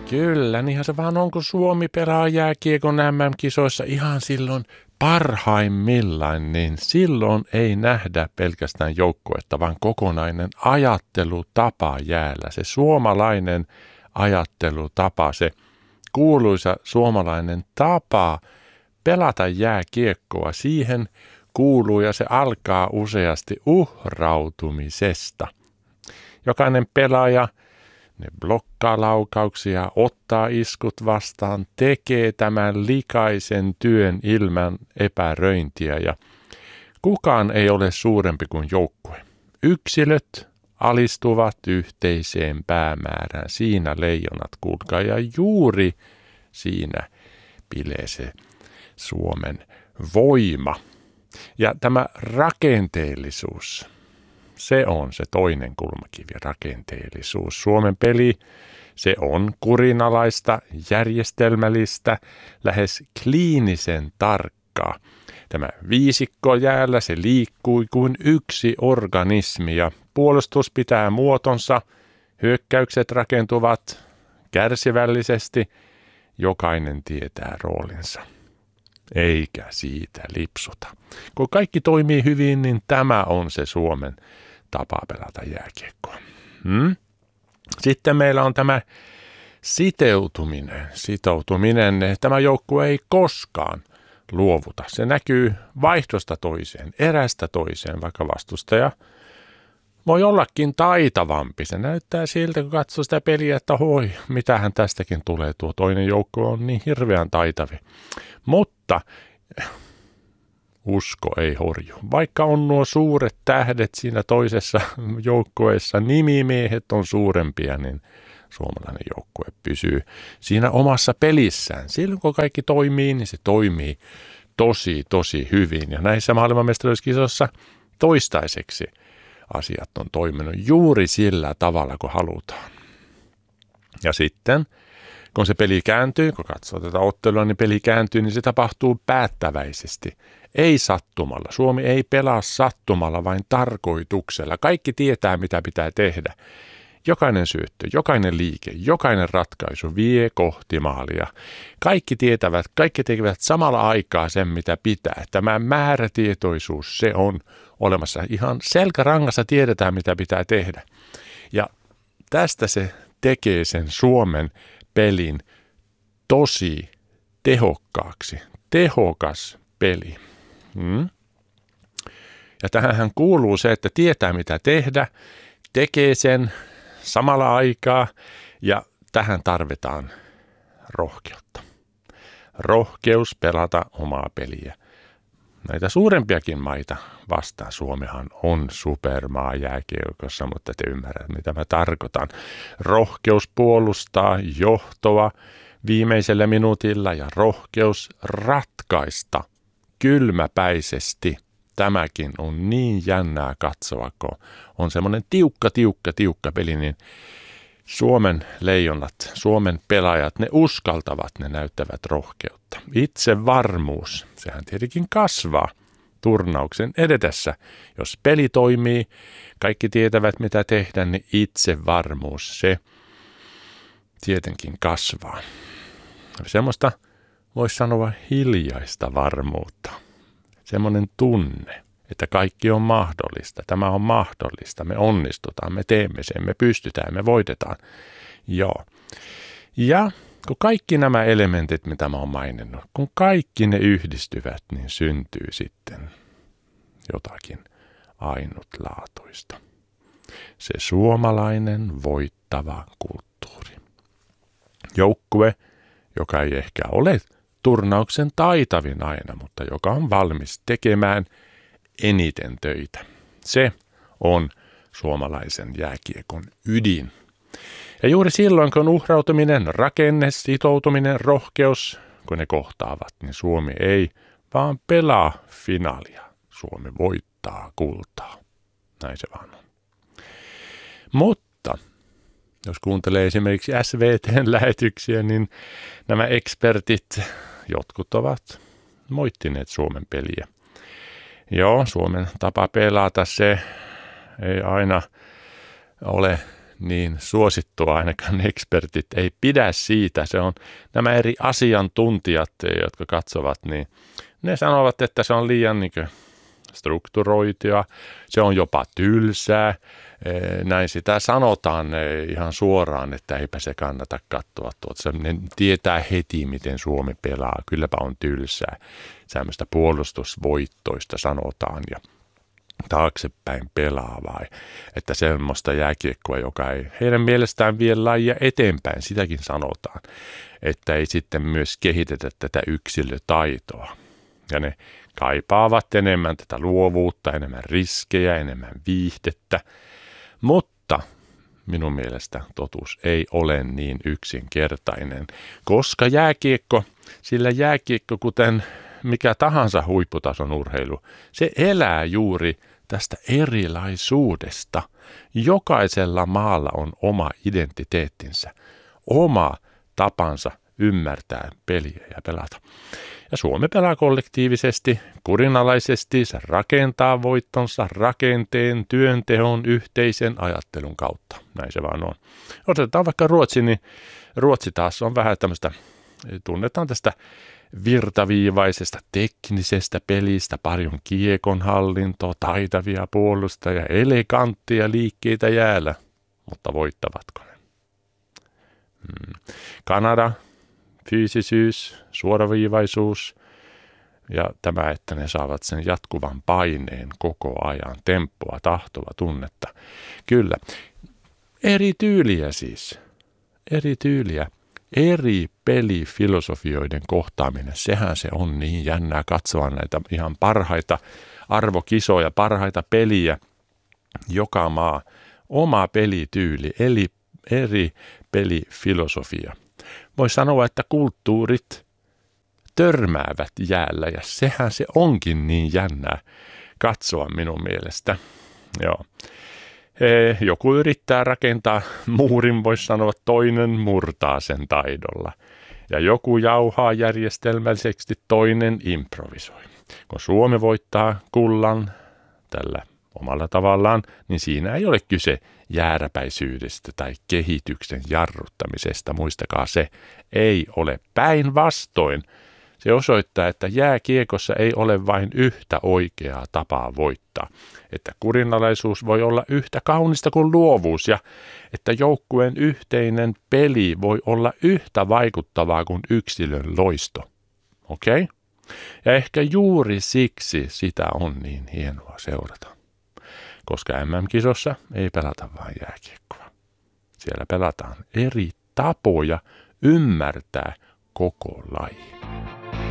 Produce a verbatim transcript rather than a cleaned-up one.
Kyllä, niinhän se vaan on, kun Suomi pelaa jääkiekon M M-kisoissa ihan silloin parhaimmillaan, niin silloin ei nähdä pelkästään joukkuetta, vaan kokonainen ajattelutapa jäällä. Se suomalainen ajattelutapa, se kuuluisa suomalainen tapa pelata jääkiekkoa, siihen kuuluu ja se alkaa useasti uhrautumisesta. Jokainen pelaaja ne blokkaa laukauksia, ottaa iskut vastaan, tekee tämän likaisen työn ilman epäröintiä ja kukaan ei ole suurempi kuin joukkue. Yksilöt alistuvat yhteiseen päämäärään. Siinä leijonat, kuulkaa, ja juuri siinä pilee se Suomen voima. Ja tämä rakenteellisuus, se on se toinen kulmakivi, rakenteellisuus. Suomen peli, se on kurinalaista, järjestelmällistä, lähes kliinisen tarkkaa. Tämä viisikko jäällä, se liikkuu kuin yksi organismi ja puolustus pitää muotonsa, hyökkäykset rakentuvat kärsivällisesti, jokainen tietää roolinsa. Eikä siitä lipsuta. Kun kaikki toimii hyvin, niin tämä on se Suomen tapa pelata jääkiekkoa. Hmm? Sitten meillä on tämä sitoutuminen. Sitoutuminen, tämä joukkue ei koskaan luovuta. Se näkyy vaihdosta toiseen, erästä toiseen, vaikka vastustaja voi ollakin taitavampi. Se näyttää siltä, kun katsoo sitä peliä, että hoi, mitähän tästäkin tulee. Tuo toinen joukkue on niin hirveän taitavi. Mutta usko ei horju. Vaikka on nuo suuret tähdet siinä toisessa joukkueessa, nimimiehet on suurempia, niin suomalainen joukkue pysyy siinä omassa pelissään. Silloin kun kaikki toimii, niin se toimii tosi, tosi hyvin. Ja näissä maailmanmestaruuskisoissa toistaiseksi asiat on toiminut juuri sillä tavalla, kun halutaan. Ja sitten, kun se peli kääntyy, kun katsoo tätä ottelua, niin peli kääntyy, niin se tapahtuu päättäväisesti. Ei sattumalla. Suomi ei pelaa sattumalla, vain tarkoituksella. Kaikki tietää, mitä pitää tehdä. Jokainen syöttö, jokainen liike, jokainen ratkaisu vie kohti maalia. Kaikki tietävät, kaikki tekevät samalla aikaa sen, mitä pitää. Tämä määrätietoisuus, se on olemassa. Ihan selkärangassa tiedetään, mitä pitää tehdä. Ja tästä se tekee sen Suomen pelin tosi tehokkaaksi. Tehokas peli. Hmm? Ja tähänhän kuuluu se, että tietää, mitä tehdä, tekee sen samalla aikaa ja tähän tarvitaan rohkeutta. Rohkeus pelata omaa peliä. Näitä suurempiakin maita vastaan. Suomihan on supermaa jääkiekossa, mutta te ymmärrät, mitä mä tarkoitan. Rohkeus puolustaa johtoa viimeisellä minuutilla ja rohkeus ratkaista kylmäpäisesti. Tämäkin on niin jännää katsoa, kun on semmoinen tiukka, tiukka, tiukka peli, niin Suomen leijonat, Suomen pelaajat, ne uskaltavat, ne näyttävät rohkeutta. Itsevarmuus, sehän tietenkin kasvaa turnauksen edetessä. Jos peli toimii, kaikki tietävät mitä tehdä, niin itsevarmuus, se tietenkin kasvaa. Semmoista voisi sanoa hiljaista varmuutta. Semmoinen tunne, että kaikki on mahdollista, tämä on mahdollista, me onnistutaan, me teemme sen, me pystytään, me voitetaan. Joo. Ja kun kaikki nämä elementit, mitä mä oon maininnut, kun kaikki ne yhdistyvät, niin syntyy sitten jotakin ainutlaatuista. Se suomalainen voittava kulttuuri. Joukkue, joka ei ehkä ole turnauksen taitavin aina, mutta joka on valmis tekemään eniten töitä. Se on suomalaisen jääkiekon ydin. Ja juuri silloin, kun uhrautuminen, rakenne, sitoutuminen, rohkeus, kun ne kohtaavat, niin Suomi ei vaan pelaa finaalia. Suomi voittaa kultaa. Näin se vaan on. Mutta jos kuuntelee esimerkiksi S V T:n lähetyksiä, niin nämä ekspertit, jotkut ovat moittineet Suomen peliä. Joo, Suomen tapa pelata, se ei aina ole niin suosittua, ainakaan ekspertit ei pidä siitä. Se on nämä eri asiantuntijat, jotka katsovat, niin ne sanovat, että se on liian niin kuin strukturoitua, se on jopa tylsää. Näin sitä sanotaan ihan suoraan, että eipä se kannata katsoa tuota. Se ne tietää heti, miten Suomi pelaa. Kylläpä on tylsää. Semmoista puolustusvoittoista sanotaan ja taaksepäin pelaavaa. Että semmoista jääkiekkoa, joka ei heidän mielestään vie lajia eteenpäin, sitäkin sanotaan. Että ei sitten myös kehitetä tätä yksilötaitoa. Ja ne kaipaavat enemmän tätä luovuutta, enemmän riskejä, enemmän viihdettä. Mutta minun mielestä totuus ei ole niin yksinkertainen, koska jääkiekko, sillä jääkiekko kuten mikä tahansa huipputason urheilu, se elää juuri tästä erilaisuudesta. Jokaisella maalla on oma identiteettinsä, oma tapansa ymmärtää peliä ja pelata. Ja Suomi pelaa kollektiivisesti, kurinalaisesti, se rakentaa voittonsa rakenteen, työnteon, yhteisen ajattelun kautta. Näin se vaan on. Otetaan vaikka Ruotsi, niin Ruotsi taas on vähän tämmöistä, tunnetaan tästä virtaviivaisesta teknisestä pelistä, paljon kiekonhallintoa, taitavia puolustajia, eleganttia liikkeitä jäällä, mutta voittavatko ne? Hmm. Kanada, fyysisyys, suoraviivaisuus ja tämä, että ne saavat sen jatkuvan paineen koko ajan, tempoa, tahtoa, tunnetta. Kyllä, eri tyyliä siis, eri tyyliä. Eri pelifilosofioiden kohtaaminen, sehän se on niin jännää katsoa näitä ihan parhaita arvokisoja, parhaita peliä. Joka maa, oma pelityyli, eli eri pelifilosofia. Voi sanoa, että kulttuurit törmäävät jäällä ja sehän se onkin niin jännää katsoa minun mielestä. Joo. Joku yrittää rakentaa muurin, voisi sanoa, toinen murtaa sen taidolla. Ja joku jauhaa järjestelmällisesti, toinen improvisoi. Kun Suomi voittaa kullan tällä omalla tavallaan, niin siinä ei ole kyse jääräpäisyydestä tai kehityksen jarruttamisesta. Muistakaa se, ei ole päinvastoin. Se osoittaa, että jääkiekossa ei ole vain yhtä oikeaa tapaa voittaa, että kurinalaisuus voi olla yhtä kaunista kuin luovuus ja että joukkueen yhteinen peli voi olla yhtä vaikuttavaa kuin yksilön loisto. Okei? Okay? Ja ehkä juuri siksi sitä on niin hienoa seurata, koska M M-kisossa ei pelata vain jääkiekkoa. Siellä pelataan eri tapoja ymmärtää koko laji.